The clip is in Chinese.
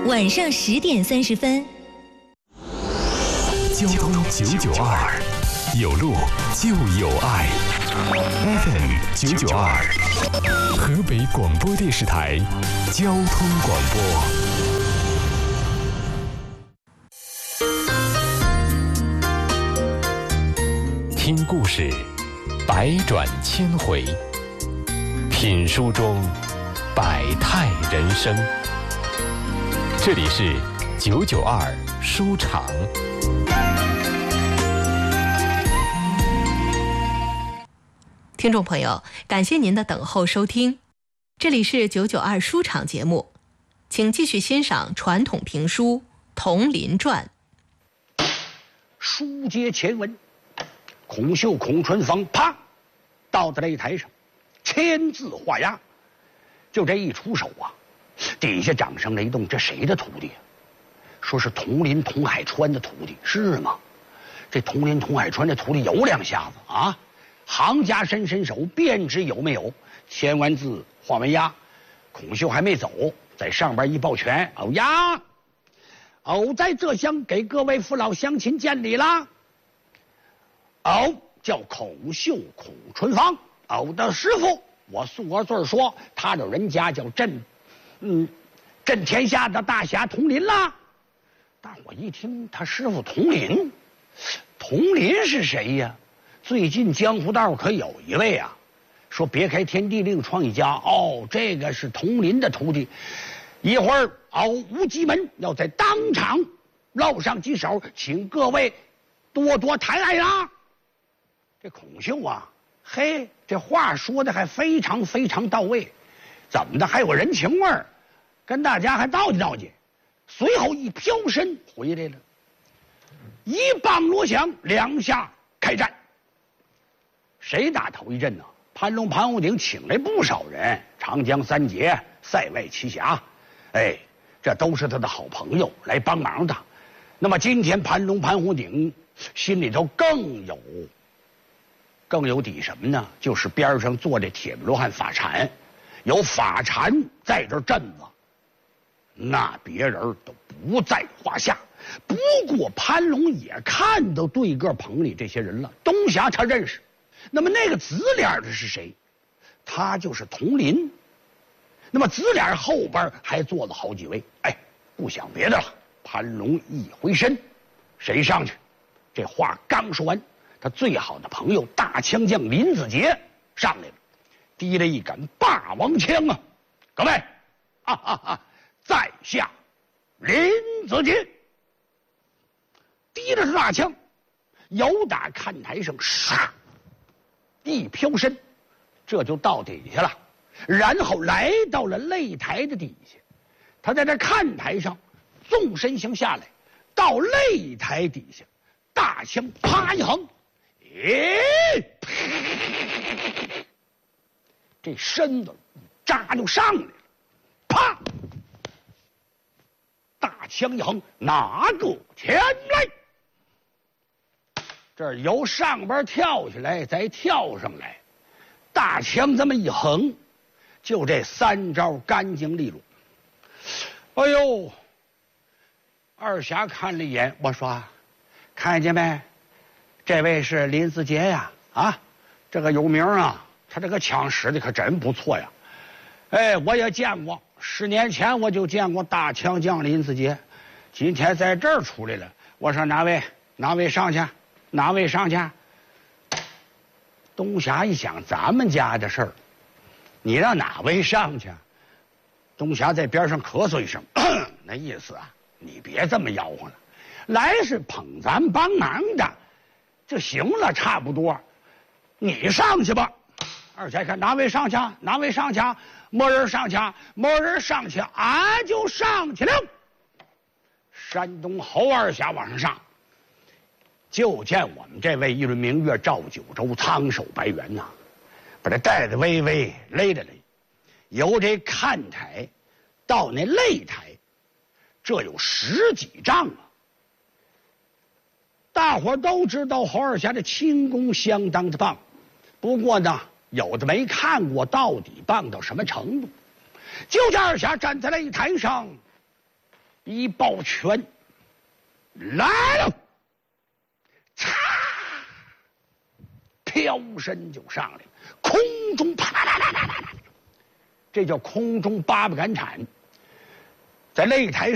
晚上10点30分。 交通992，有路就有爱。FM 992，河北广播电视台交通广播。听故事，百转千回；品书中，百态人生。这里是992书场。 听众朋友，感谢您的等候收听，这里是992书场节目，请继续欣赏传统评书《铜林传》。 书接前文，孔秀、孔春芳啪倒在擂台上，签字画押。就这一出手啊，底下掌声雷动，这谁的徒弟啊？说是铜林童海川的徒弟，是吗？这铜林童海川的徒弟有两下子啊，行家伸手便知有没有。签完字画完押，孔秀还没走，在上边一抱拳，哦呀，偶在这厢给各位父老乡亲见礼啦。偶叫孔秀孔春芳，偶的师傅，我素个字说，他的人家叫镇天下的大侠铜林啦。大伙一听他师傅铜林，铜林是谁呀？最近江湖道可有一位啊，说别开天地另创一家。哦，这个是铜林的徒弟。一会儿无极门要在当场露上几手，请各位多多抬爱啦。这孔秀啊，嘿，这话说的还非常非常到位，怎么的还有人情味儿，跟大家还道济。随后一飘身回来了，一棒锣响，两下开战。谁打头一阵呢？潘龙、潘洪鼎请来不少人，长江三杰、塞外奇侠，这都是他的好朋友来帮忙的。那么今天潘龙、潘洪鼎心里头更有底什么呢？就是边上坐着铁罗汉法禅，有法禅在这镇子，那别人都不在话下。不过潘龙也看到对个棚里这些人了，东侠他认识。那么那个紫脸的是谁？他就是铜林。那么紫脸后边还坐了好几位。不想别的了，潘龙一回身，谁上去？这话刚说完，他最好的朋友大枪将林子杰上来了，提了一杆霸王枪啊！各位，在下林子杰。提的是大枪，由打看台上唰一飘身，这就到底下了，然后来到了擂台的底下。他在这看台上纵身向下来，到擂台底下，大枪啪一横，这身子扎就上来了，啪，大枪一横，拿个前来。这由上边跳下来，再跳上来，大枪这么一横，就这3招干净利落。哎呦，二侠看了一眼，我说看见没？这位是林子杰呀，这个有名啊，他这个枪使的可真不错呀。我也见过，10年前我就见过大枪将林子杰，今天在这儿出来了。我说哪位上去？哪位上去？东侠一想，咱们家的事儿，你让哪位上去？东侠在边上咳嗽一声，那意思啊，你别这么吆喝了，来是捧咱帮忙的，就行了，差不多。你上去吧。二侠看哪位上去？哪位上去？没人上去，没人上去，俺就上去了。山东侯二侠往上上。就见我们这位一轮明月照九州，苍手白猿呐，把这带子微微勒了勒，由这看台到那擂台，这有10几丈啊。大伙都知道侯二侠的轻功相当的棒，不过呢，有的没看过到底棒到什么程度。就见二侠站在擂台上， 一抱拳，来了，嚓，飘身就上来，空中啪啦啦啦啦啦，这叫空中八百杆铲，在擂台